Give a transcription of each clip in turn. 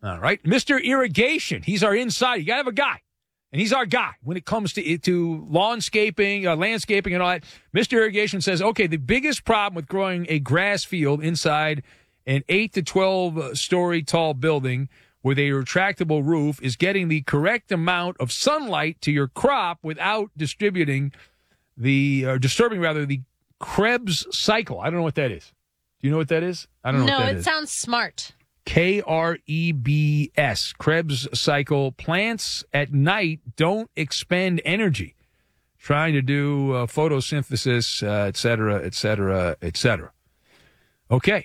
All right. Mr. Irrigation. He's our insider. You got to have a guy. And he's our guy when it comes to landscaping and all that. Mr. Irrigation says, okay, the biggest problem with growing a grass field inside an 8 to 12-story tall building with a retractable roof is getting the correct amount of sunlight to your crop without disturbing the Krebs cycle. I don't know what that is. Do you know what that is? I don't know what that is. No, it sounds smart. Krebs, Krebs cycle. Plants at night don't expend energy trying to do photosynthesis, et cetera, et cetera, et cetera. Okay,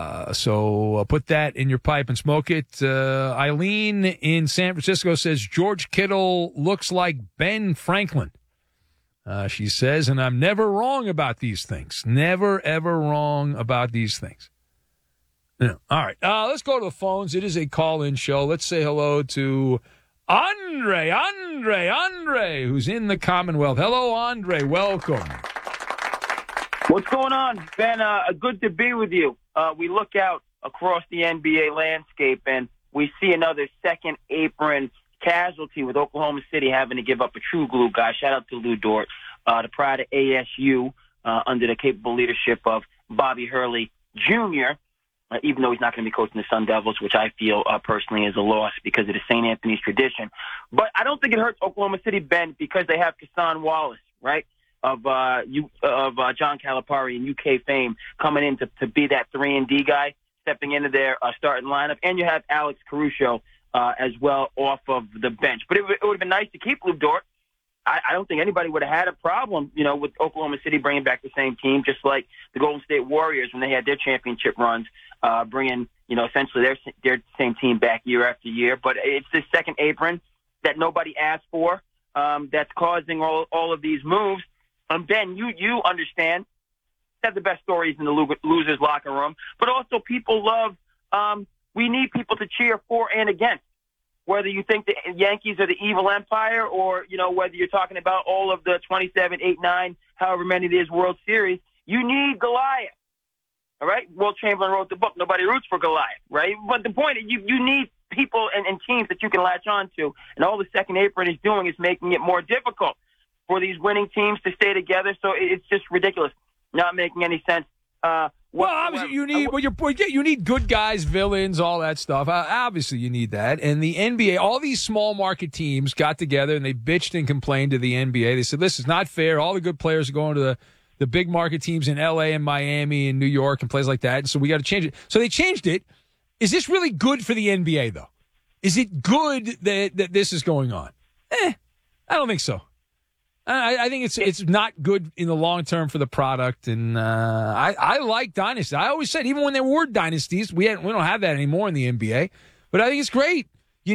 so put that in your pipe and smoke it. Eileen in San Francisco says George Kittle looks like Ben Franklin. She says, and I'm never wrong about these things. Never, ever wrong about these things. Yeah. All right. Let's go to the phones. It is a call-in show. Let's say hello to Andre, who's in the Commonwealth. Hello, Andre. Welcome. What's going on, Ben? Good to be with you. We look out across the NBA landscape, and we see another second apron casualty with Oklahoma City having to give up a true glue guy. Shout out to Lou Dort, the pride of ASU, under the capable leadership of Bobby Hurley Jr., even though he's not going to be coaching the Sun Devils, which I feel personally is a loss because of the St. Anthony's tradition. But I don't think it hurts Oklahoma City, Ben, because they have Kassan Wallace, right, of John Calipari and UK fame coming in to be that 3-and-D guy, stepping into their starting lineup. And you have Alex Caruso as well off of the bench. But it would have been nice to keep Lou Dort. I don't think anybody would have had a problem, with Oklahoma City bringing back the same team, just like the Golden State Warriors when they had their championship runs, bringing, essentially their same team back year after year. But it's this second apron that nobody asked for that's causing all of these moves. Ben, you understand that the best stories in the losers' locker room, but also people love we need people to cheer for and against. Whether you think the Yankees are the evil empire or, whether you're talking about all of the 27, 8, 9, however many it is World Series, you need Goliath. All right? Will Chamberlain wrote the book. Nobody roots for Goliath, right? But the point is you need people and teams that you can latch on to. And all the second apron is doing is making it more difficult for these winning teams to stay together. So it's just ridiculous. Not making any sense. Well, obviously you need good guys, villains, all that stuff. Obviously you need that. And the NBA, all these small market teams got together and they bitched and complained to the NBA. They said, this is not fair. All the good players are going to the big market teams in L.A. and Miami and New York and places like that. And so we got to change it. So they changed it. Is this really good for the NBA, though? Is it good that this is going on? I don't think so. I think it's not good in the long term for the product, and I like dynasties. I always said, even when there were dynasties, we don't have that anymore in the NBA. But I think it's great.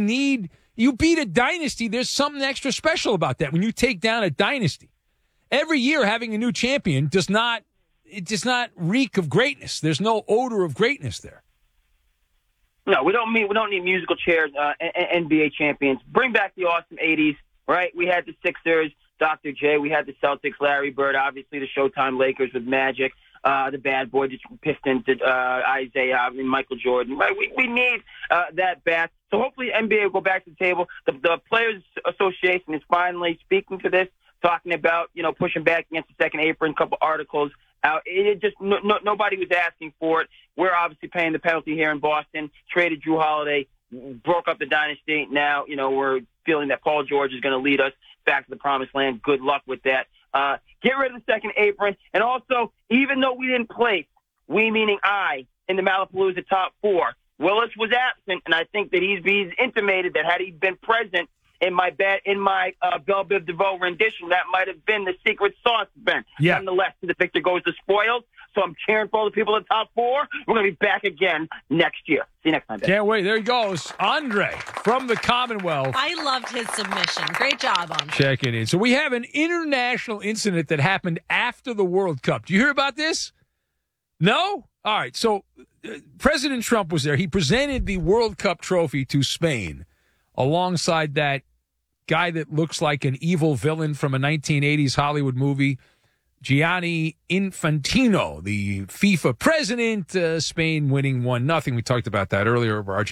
You beat a dynasty. There's something extra special about that when you take down a dynasty. Every year having a new champion does not reek of greatness. There's no odor of greatness there. No, we don't need musical chairs. NBA champions. Bring back the awesome '80s. Right? We had the Sixers. Dr. J, we had the Celtics, Larry Bird, obviously the Showtime Lakers with Magic, the Bad Boy, the Pistons, Isaiah, Michael Jordan. Right? We need that back. So hopefully NBA will go back to the table. The Players Association is finally speaking to this, talking about, pushing back against the second apron, a couple articles out. It just nobody was asking for it. We're obviously paying the penalty here in Boston, traded Drew Holiday, broke up the dynasty. Now, we're feeling that Paul George is going to lead us back to the promised land. Good luck with that. Get rid of the second apron. And also, even though we didn't place, we meaning I, in the Malapalooza top 4, Willis was absent, and I think that he's intimated that had he been present in my Belle Biv DeVoe rendition, that might have been the secret sauce, Ben. Yeah. Nonetheless, the victor goes to spoils. So I'm cheering for all the people in the top 4. We're going to be back again next year. See you next time, Ben. Can't wait. There he goes. Andre from the Commonwealth. I loved his submission. Great job, Andre. Checking in. So we have an international incident that happened after the World Cup. Do you hear about this? No? All right. So President Trump was there. He presented the World Cup trophy to Spain alongside that guy that looks like an evil villain from a 1980s Hollywood movie, Gianni Infantino, the FIFA president, Spain winning 1-0. We talked about that earlier over Argentina.